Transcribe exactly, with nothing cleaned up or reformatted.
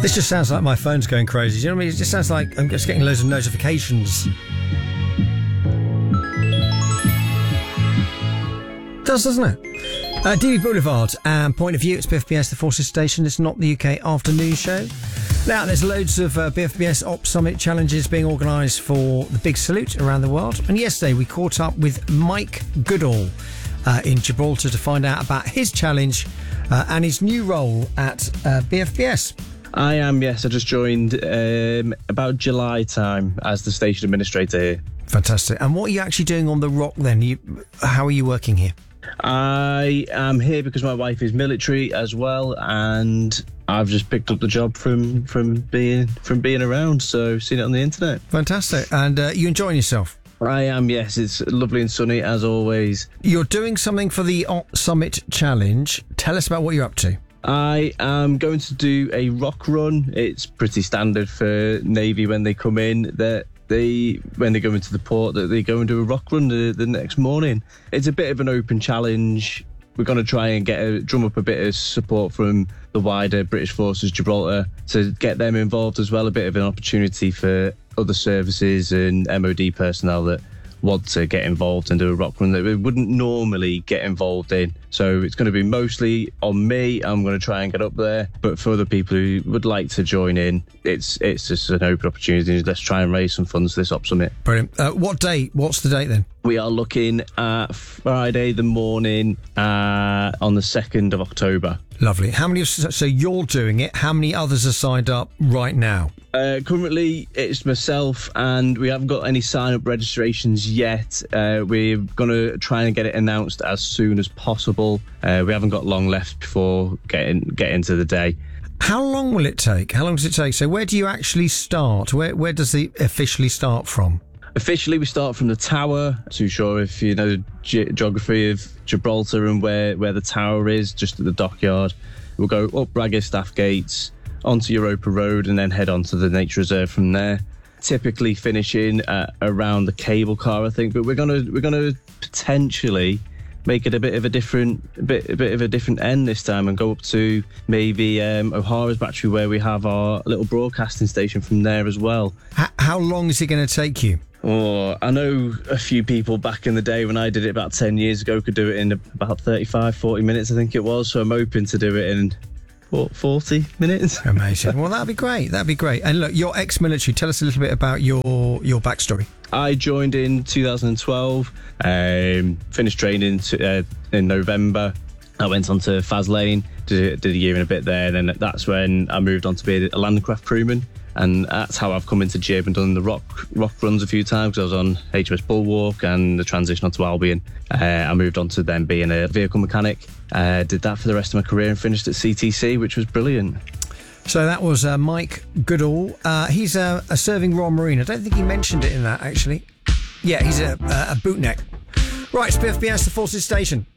This just sounds like my phone's going crazy. Do you know what I mean? It just sounds like I'm just getting loads of notifications. It does, doesn't it? Uh, D B Boulevard and Point of View. It's B F B S, the Forces Station. It's not the U K afternoon show. Now, there's loads of uh, B F B S Ops Summit challenges being organised for the Big Salute around the world. And yesterday we caught up with Mike Goodall uh, in Gibraltar to find out about his challenge uh, and his new role at uh, B F B S. I am, yes. I just joined um, about July time as the station administrator here. Fantastic. And what are you actually doing on the Rock then? You, how are you working here? I am here because my wife is military as well, and I've just picked up the job from from being from being around, so seen it on the internet. Fantastic. And uh, you enjoying yourself? I am, yes. It's lovely and sunny as always. You're doing something for the Op Summit Challenge. Tell us about what you're up to. I am going to do a rock run. It's pretty standard for Navy when they come in. That they, when they go into the port, that they go and do a rock run the, the next morning. It's a bit of an open challenge. We're going to try and get a, drum up a bit of support from the wider British Forces Gibraltar to get them involved as well. A bit of an opportunity for other services and M O D personnel that want to get involved and do a rock run that we wouldn't normally get involved in. So it's going to be mostly on me. I'm going to try and get up there, but for other people who would like to join in, it's it's just an open opportunity. Let's try and raise some funds for this Op Summit. Brilliant. Uh, what date? What's the date then? We are looking at Friday the morning uh, on the second of October. Lovely. How many? So you're doing it. How many others are signed up right now? Uh, currently, it's myself, and we haven't got any sign-up registrations yet. Uh, we're going to try and get it announced as soon as possible. Uh, we haven't got long left before getting getting to the day. How long will it take? How long does it take? So where do you actually start? Where where does it officially start from? Officially, we start from the tower. Too sure if you know the ge- geography of Gibraltar and where, where the tower is, just at the dockyard. We'll go up Ragged Staff Gates, onto Europa Road, and then head on to the Nature Reserve from there. Typically finishing at around the cable car, I think, but we're gonna we're gonna potentially make it a bit of a different a bit a bit of a different end this time and go up to maybe um, O'Hara's Battery, where we have our little broadcasting station from there as well. H- how long is it going to take you? Oh, I know a few people back in the day when I did it about ten years ago could do it in about thirty-five, forty minutes, I think it was. So I'm hoping to do it in forty minutes. Amazing. Well, that'd be great. That'd be great. And look, you're ex-military. Tell us a little bit about your your backstory. I joined in two thousand twelve, um, finished training to, uh, in November. I went on to Faslane, did, did a year and a bit there, and then that's when I moved on to be a landcraft crewman. And that's how I've come into Jib and done the rock rock runs a few times, because I was on H M S Bulwark and the transition onto Albion. Uh, I moved on to then being a vehicle mechanic. Uh, did that for the rest of my career and finished at C T C, which was brilliant. So that was uh, Mike Goodall. Uh, he's a, a serving Royal Marine. I don't think he mentioned it in that, actually. Yeah, he's a, a, a bootneck. Right, it's B F B S, the Forces Station.